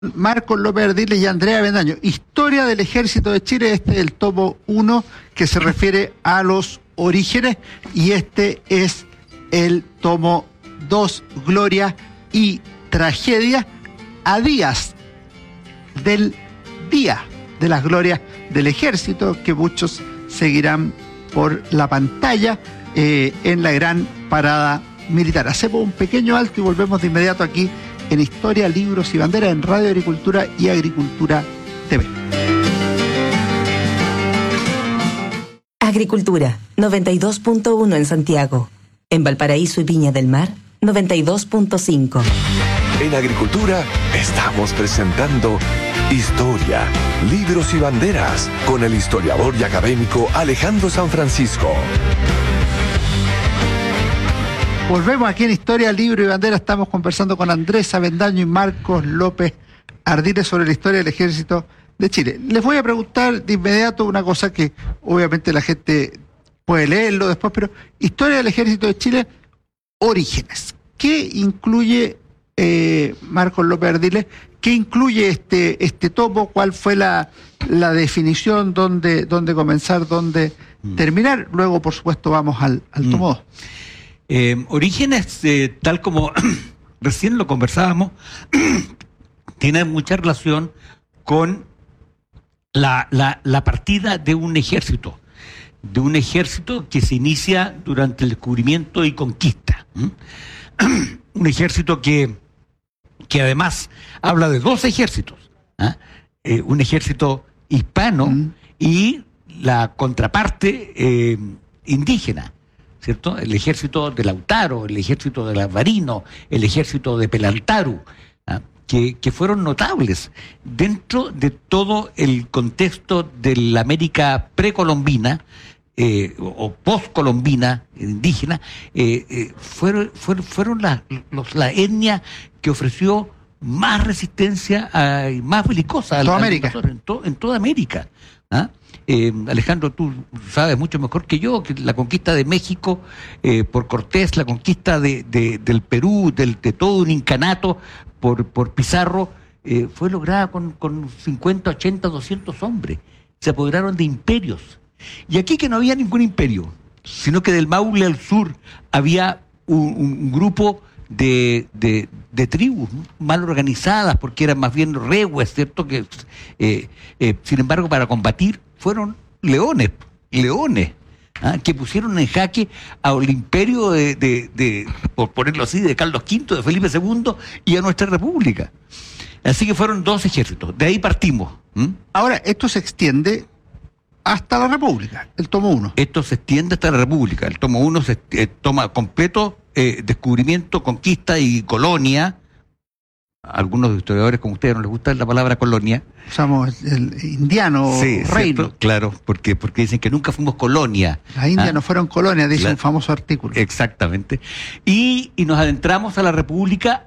Marcos López Ardiles y Andrea Avendaño. Historia del Ejército de Chile, este es el tomo 1 que se refiere a los orígenes y este es el tomo 2, Gloria y Tragedia, a días del Día de las Glorias del Ejército, que muchos seguirán por la pantalla en la gran parada militar. Hacemos un pequeño alto y volvemos de inmediato aquí en Historia, Libros y Banderas en Radio Agricultura y Agricultura TV. Agricultura, 92.1 en Santiago. En Valparaíso y Viña del Mar, 92.5. En Agricultura estamos presentando Historia, Libros y Banderas con el historiador y académico Alejandro San Francisco. Volvemos aquí en Historia, Libro y Bandera. Estamos conversando con Andrés Avendaño y Marcos López Ardiles sobre la historia del Ejército de Chile. Les voy a preguntar de inmediato una cosa que obviamente la gente puede leerlo después, pero Historia del Ejército de Chile, orígenes. ¿Qué incluye, Marcos López Ardiles, qué incluye este tomo? ¿Cuál fue la definición? ¿Dónde comenzar? ¿Dónde terminar? Luego, por supuesto, vamos al tomo 2. Orígenes, tal como recién lo conversábamos, tiene mucha relación con la partida de un ejército que se inicia durante el descubrimiento y conquista. Un ejército que además habla de dos ejércitos, un ejército hispano y la contraparte indígena, ¿cierto? El ejército de Lautaro, el ejército de Alvarino, el ejército de Pelantaru, que fueron notables dentro de todo el contexto de la América precolombina o postcolombina indígena. Fueron la etnia que ofreció más resistencia y más belicosa toda América. En toda América. Alejandro, tú sabes mucho mejor que yo que la conquista de México por Cortés, la conquista del Perú, de todo un incanato por Pizarro, fue lograda con 50, 80, 200 hombres. Se apoderaron de imperios. Y aquí que no había ningún imperio, sino que del Maule al sur había un grupo de tribus mal organizadas, porque eran más bien rehues, ¿cierto? Que sin embargo, para combatir fueron leones, que pusieron en jaque al imperio por ponerlo así, de Carlos V, de Felipe II y a nuestra república. Así que fueron dos ejércitos, de ahí partimos. Ahora, esto se extiende hasta la República, el tomo 1. Esto se extiende hasta la República. El tomo 1 se toma completo descubrimiento, conquista y colonia. A algunos historiadores como ustedes no les gusta la palabra colonia. Usamos el indiano, sí, reino. ¿cierto? Claro, porque dicen que nunca fuimos colonia. Las Indias no fueron colonias, dice un famoso artículo. Exactamente. Y nos adentramos a la República,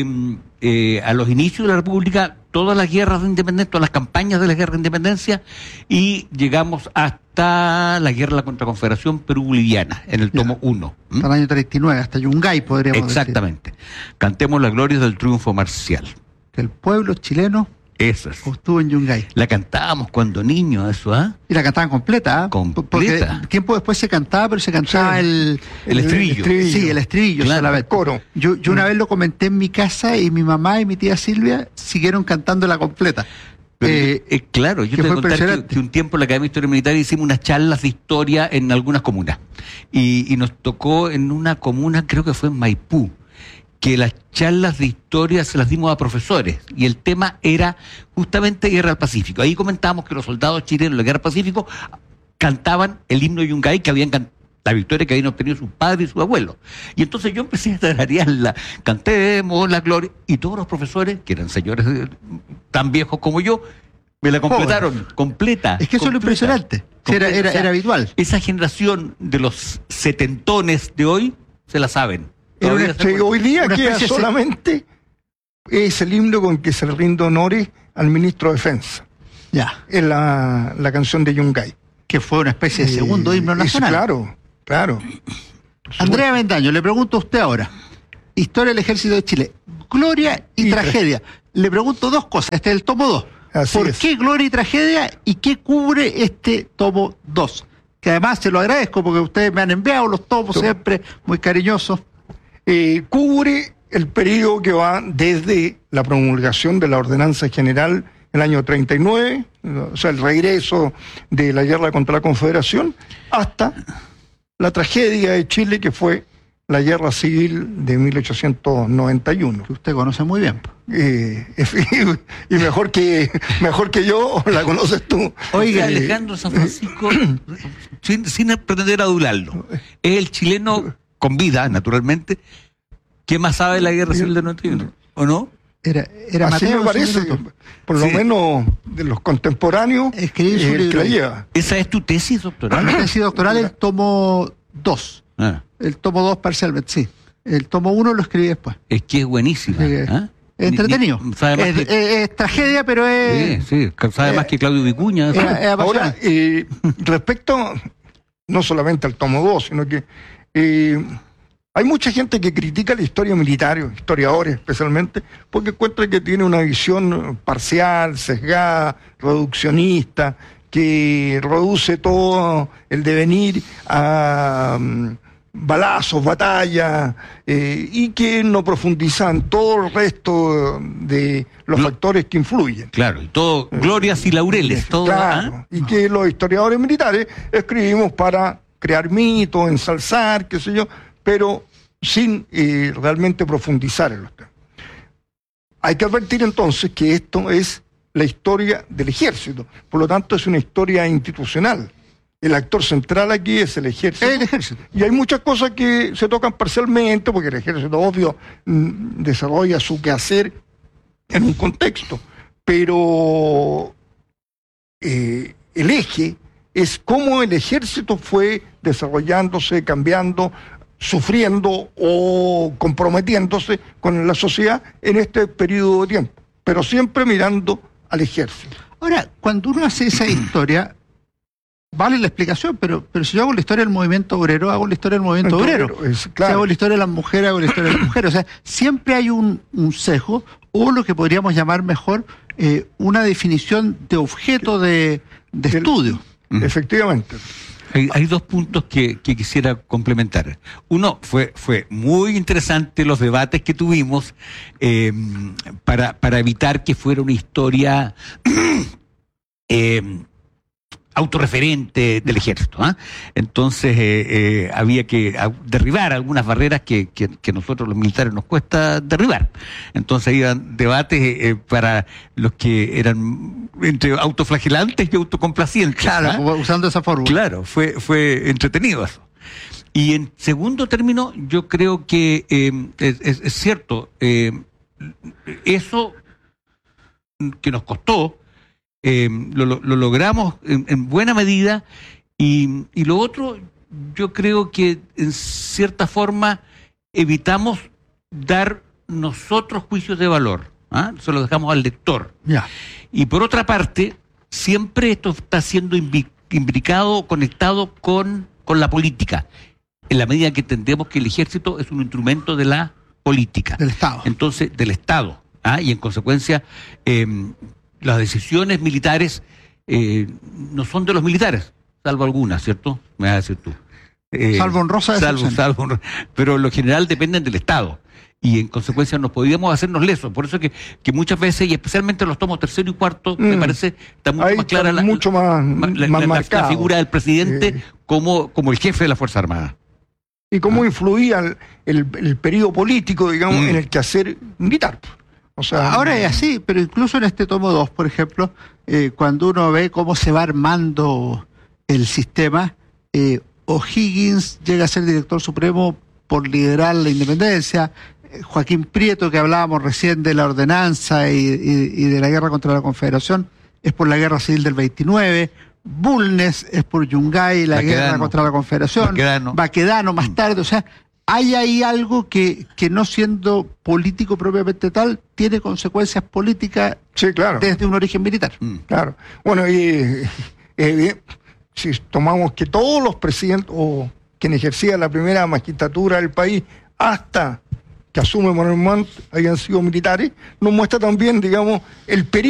a los inicios de la República, todas las guerras de independencia, todas las campañas de la guerra de independencia, y llegamos hasta la guerra de la Contraconfederación Perú-Boliviana, en el tomo 1. Hasta el año 39, hasta Yungay, podríamos decir. Exactamente. Cantemos las glorias del triunfo marcial. Que el pueblo chileno estuvo en Yungay. La cantábamos cuando niños, eso, Y la cantaban completa, Completa. Porque tiempo después se cantaba, pero se cantaba el estribillo. Sí, el estribillo, claro, solamente. Coro. Yo una vez lo comenté en mi casa y mi mamá y mi tía Silvia siguieron cantando la completa. Claro, yo te voy a contar que un tiempo en la Academia de Historia Militar hicimos unas charlas de historia en algunas comunas. Y nos tocó en una comuna, creo que fue en Maipú, que las charlas de historia se las dimos a profesores y el tema era justamente Guerra del Pacífico. Ahí comentamos que los soldados chilenos de la Guerra del Pacífico cantaban el himno de Yungay, que habían la victoria que habían obtenido sus padres y sus abuelos. Y entonces yo empecé a tararearla, cantemos la gloria, y todos los profesores, que eran señores tan viejos como yo, me la completaron, completa. Es que eso es lo impresionante. Era habitual. Esa generación de los setentones de hoy se la saben. Hoy día queda solamente es el himno con que se le rinde honores al ministro de Defensa. Ya. Es la canción de Yungay. Que fue una especie de segundo himno nacional. Claro. Andrea Avendaño, le pregunto a usted ahora. Historia del Ejército de Chile. Gloria y tragedia. le pregunto dos cosas. Este es el tomo 2. ¿Por qué Gloria y Tragedia y qué cubre este tomo 2? Que además se lo agradezco porque ustedes me han enviado los tomos siempre muy cariñosos. Cubre el periodo que va desde la promulgación de la Ordenanza General el año 39, o sea, el regreso de la guerra contra la Confederación, hasta la tragedia de Chile, que fue la guerra civil de 1891. Que usted conoce muy bien. Y mejor que yo, la conoces tú. Oiga, Alejandro San Francisco, sin pretender adularlo, es el chileno con vida, naturalmente, que más sabe de la guerra civil del 91, ¿o no? Era así Mateo, me parece, por lo menos de los contemporáneos, escribí su libro. Que la lleva. ¿Esa es tu tesis doctoral? Mi tesis doctoral es el tomo 2. El tomo 2 parcialmente, sí. El tomo 1 lo escribí después. Es que es buenísima. Es entretenido. Es tragedia, pero es... Sí, sabe más que Claudio Vicuña. Ahora, respecto no solamente al tomo 2, sino que hay mucha gente que critica la historia militar, historiadores especialmente, porque encuentra que tiene una visión parcial, sesgada, reduccionista, que reduce todo el devenir a balazos, batallas, y que no profundiza en todo el resto de los factores que influyen. Claro, y todo, glorias y laureles. Todo, claro, y que los historiadores militares escribimos para crear mitos, ensalzar, qué sé yo, pero sin realmente profundizar en los temas. Hay que advertir entonces que esto es la historia del ejército, por lo tanto es una historia institucional. El actor central aquí es el ejército. El ejército. Y hay muchas cosas que se tocan parcialmente, porque el ejército, obvio, desarrolla su quehacer en un contexto, pero el eje es cómo el ejército fue desarrollándose, cambiando, sufriendo o comprometiéndose con la sociedad en este periodo de tiempo, pero siempre mirando al ejército. Ahora, cuando uno hace esa historia, vale la explicación, pero si yo hago la historia del movimiento obrero, hago la historia del movimiento obrero. Claro. Si hago la historia de las mujeres, hago la historia de las mujeres. O sea, siempre hay un sesgo, o lo que podríamos llamar mejor, una definición de objeto de estudio. Efectivamente. Hay dos puntos que quisiera complementar. Uno, fue muy interesante los debates que tuvimos para evitar que fuera una historia autorreferente del ejército. Entonces había que derribar algunas barreras que nosotros los militares nos cuesta derribar. Entonces iban debates para los que eran entre autoflagelantes y autocomplacientes. Claro, usando esa fórmula. Claro, fue entretenido eso. Y en segundo término, yo creo que es cierto, eso que nos costó, lo logramos en buena medida, y lo otro, yo creo que en cierta forma evitamos dar nosotros juicios de valor, se lo dejamos al lector. Ya. Y por otra parte, siempre esto está siendo imbricado, conectado con la política, en la medida que entendemos que el ejército es un instrumento de la política. Del Estado. Entonces, del Estado. Y en consecuencia, las decisiones militares no son de los militares, salvo algunas, ¿cierto? Me vas a decir tú. Salvo honrosa salvo, pero en lo general dependen del Estado. Y en consecuencia no podíamos hacernos lesos. Por eso que muchas veces, y especialmente en los tomos 3 y 4, me parece, está mucho más clara la figura del presidente como el jefe de la Fuerza Armada. Y cómo influía el periodo político, digamos, en el quehacer militar. O sea, ahora es así, pero incluso en este tomo 2, por ejemplo, cuando uno ve cómo se va armando el sistema, O'Higgins llega a ser director supremo por liderar la independencia. Joaquín Prieto, que hablábamos recién de la ordenanza y de la guerra contra la Confederación, es por la guerra civil del 29. Bulnes es por Yungay, la guerra contra la Confederación. Baquedano más tarde. O sea, hay ahí algo que no siendo político propiamente tal, tiene consecuencias políticas, sí, claro, desde un origen militar. Claro. Bueno, y si tomamos que todos los presidentes o quien ejercía la primera magistratura del país hasta que asume Monmouth hayan sido militares, nos muestra también, digamos, el peligro